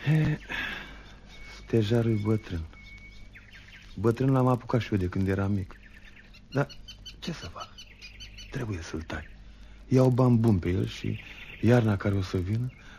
Stejarul e bătrân. Bătrân l-am apucat și eu de când eram mic. Dar ce să fac? Trebuie să-l tai. Iau bani buni pe el și iarna care o să vină